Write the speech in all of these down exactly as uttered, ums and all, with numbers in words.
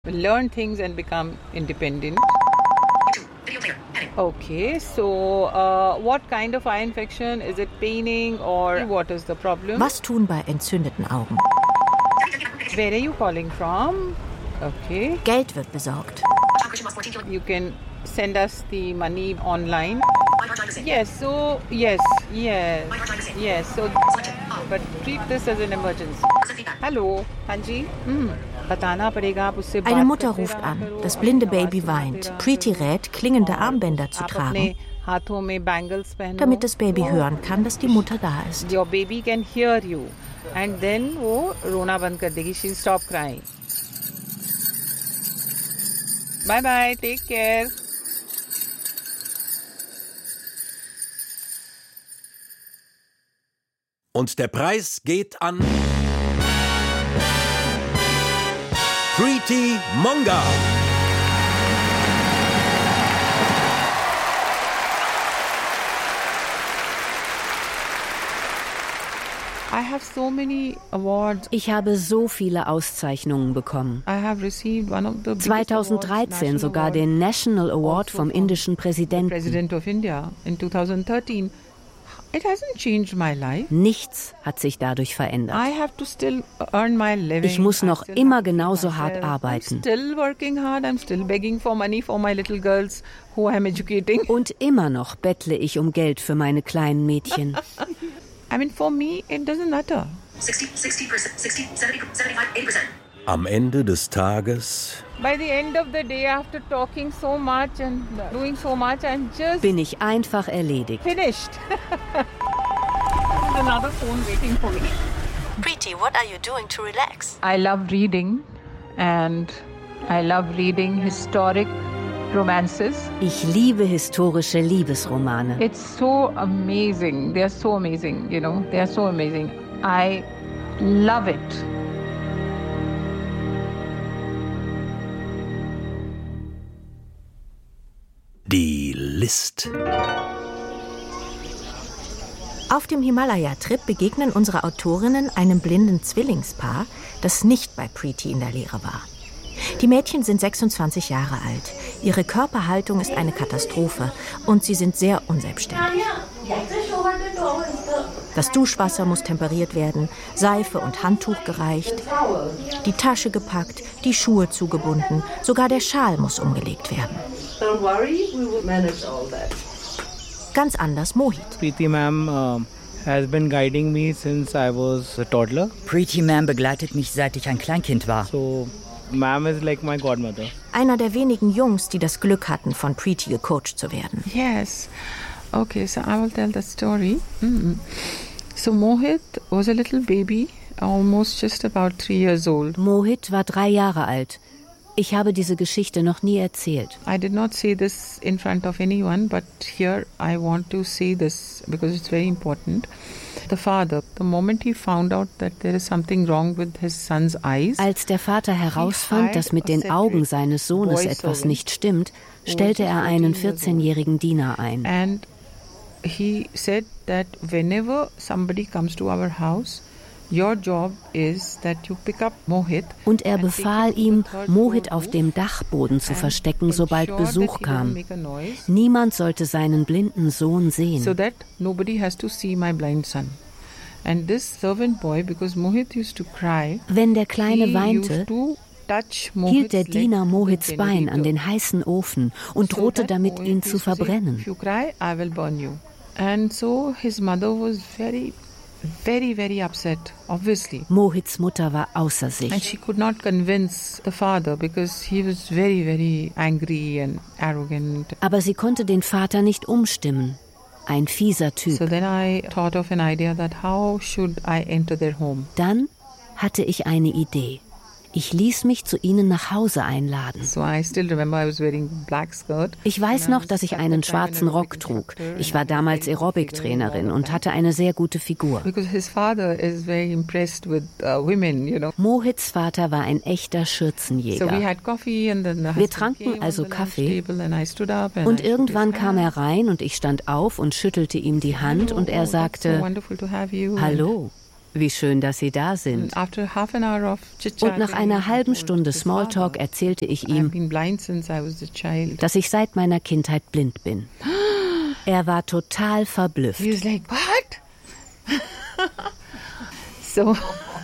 Learn things and become independent. Okay, so uh, what kind of eye infection? Is it paining or what is the problem? Was tun bei entzündeten Augen? Where are you calling from? Okay. Geld wird besorgt. You can send us the money online. Yes, so yes, yes, yes. So, but treat this as an emergency. Hallo, Hanji. Hm. Eine Mutter ruft an. Das blinde Baby weint. Preeti rät, klingende Armbänder zu tragen, damit das Baby hören kann, dass die Mutter da ist. Your baby can hear you. And then wo rona band kar degi, she'll stop crying. Bye bye, take care. Und der Preis geht an Preeti Monga. I have so many awards. Ich habe so viele Auszeichnungen bekommen. I have received one of the zweitausenddreizehn sogar den National Award vom indischen Präsidenten. President of India in twenty thirteen. It hasn't changed my life. Nichts hat sich dadurch verändert. I have to still earn my living. Ich muss noch immer genauso hart arbeiten. I'm still working hard. I'm still begging for money for my little girls who I'm educating. Und immer noch bettle ich um Geld für meine kleinen Mädchen. I mean, for me, it doesn't matter. sixty, sixty percent, sixty, seventy, seventy-five, eighty percent. Am Ende des Tages By the end of the day, after talking so much and doing so much, I'm just bin ich einfach erledigt. Finished. Another phone waiting for me. Preeti, what are you doing to relax? I love reading and I love reading historic romances. Ich liebe historische Liebesromane. It's so amazing. They are so amazing, you know. They are so amazing. I love it. die List. Auf dem Himalaya-Trip begegnen unsere Autorinnen einem blinden Zwillingspaar, das nicht bei Preeti in der Lehre war. Die Mädchen sind sechsundzwanzig Jahre alt. Ihre Körperhaltung ist eine Katastrophe und sie sind sehr unselbstständig. Das Duschwasser muss temperiert werden, Seife und Handtuch gereicht, die Tasche gepackt, die Schuhe zugebunden, sogar der Schal muss umgelegt werden. Don't worry, we will manage all that. Ganz anders Mohit. Preeti Ma'am uh, has been guiding me since I was a toddler. Preeti Ma'am begleitet mich, seit ich ein Kleinkind war. So, Ma'am is like my godmother. Einer der wenigen Jungs, die das Glück hatten, von Preeti gecoacht zu werden. Yes. Okay, so I will tell the story. Mm-hmm. So Mohit was a little baby, almost just about three years old. Mohit war drei Jahre alt. Ich habe diese Geschichte noch nie erzählt. I did not say this in front of anyone, but here I want to say this because it's very important. The father, the moment he found out that there is something wrong with his son's eyes, als der Vater herausfand, dass mit den Augen seines Sohnes etwas nicht stimmt, stellte er einen vierzehnjährigen Diener ein. And he said that whenever somebody comes to our house, your job is that you pick up Mohit. Und er befahl ihm, Mohit auf dem Dachboden zu verstecken, sobald Besuch kam. Niemand sollte seinen blinden Sohn sehen. So that nobody has to see my blind son. And this servant boy, because Mohit used to cry, wenn der Kleine weinte, hielt der Diener Mohits Bein an den heißen Ofen und drohte damit, ihn zu verbrennen. If you cry, I will burn you. And so his mother was very Very, very upset, obviously. Mohits Mutter war außer sich. And she could not convince the father because he was very, very angry and arrogant. Aber sie konnte den Vater nicht umstimmen. Ein fieser Typ. So then I thought of an idea that how should I enter their home? Dann hatte ich eine Idee. Ich ließ mich zu ihnen nach Hause einladen. So I still remember I was wearing black skirt. Ich weiß noch, dass ich einen schwarzen Rock trug. Ich war damals Aerobic-Trainerin und hatte eine sehr gute Figur. Because his father is very impressed with uh, women, you know. Mohits Vater war ein echter Schürzenjäger. So we had coffee and then Wir tranken also Kaffee und irgendwann kam er rein und ich stand auf und schüttelte ihm die Hand und er sagte, Hallo. Wie schön, dass Sie da sind. After half an hour of chit-chatting, Und nach einer halben Stunde Smalltalk erzählte ich I've ihm, been blind since I was a child. dass ich seit meiner Kindheit blind bin. Er war total verblüfft. He was like, what? so,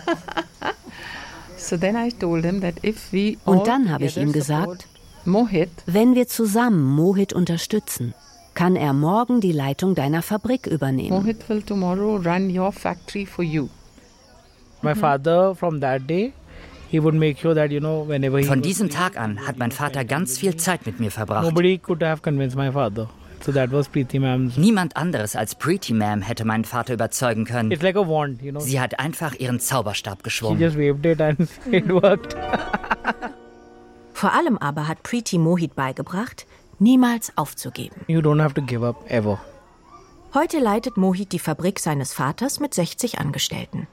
so then I told him that if we all Und dann habe ich together ihm gesagt, support Mohit, wenn wir zusammen Mohit unterstützen, kann er morgen die Leitung deiner Fabrik übernehmen. Mohit will tomorrow run your factory for you. My father, from that day, he would make sure that, you know, whenever he Von was diesem free, Tag an hat mein Vater ganz viel Zeit mit mir verbracht. nobody could have convinced my father. So that was Preeti ma'am's. Niemand anderes als Preeti Ma'am hätte meinen Vater überzeugen können. It's like a wand, you know. Sie hat einfach ihren Zauberstab She geschwungen. just waved it and it worked. Vor allem aber hat Preeti Mohit beigebracht, niemals aufzugeben. You don't have to give up ever. Heute leitet Mohit die Fabrik seines Vaters mit sechzig Angestellten.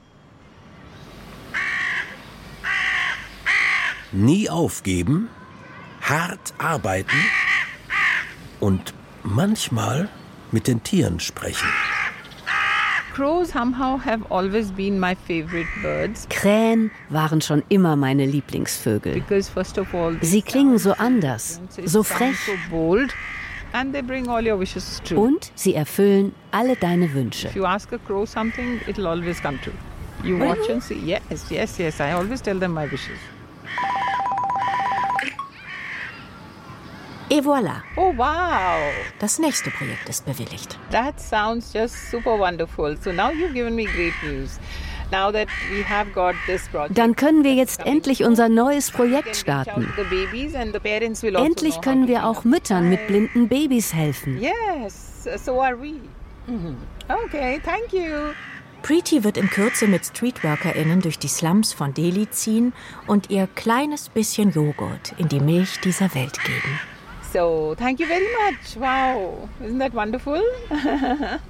Nie aufgeben, hart arbeiten und manchmal mit den Tieren sprechen. Crows somehow have always been my favorite birds Krähen waren schon immer meine Lieblingsvögel. because first of all they Sie klingen so anders, sound so sound frech so bold, and they bring all your wishes true. und sie erfüllen alle deine Wünsche. If you ask a crow something, it'll always come true. You watch and see. Yes, yes, yes. I always tell them my wishes. Et voilà, Oh wow, das nächste Projekt ist bewilligt. that sounds just super wonderful. So now you've given me great news. Now that we have got this project, Dann können wir jetzt endlich unser neues Projekt starten. the babies and the parents will also Endlich know können how to wir clean auch up. Müttern mit blinden Babys helfen. Yes, so are we. Mhm. Okay, thank you. Preeti wird in Kürze mit StreetworkerInnen durch die Slums von Delhi ziehen und ihr kleines bisschen Joghurt in die Milch dieser Welt geben. So, thank you very much. Wow, isn't that wonderful?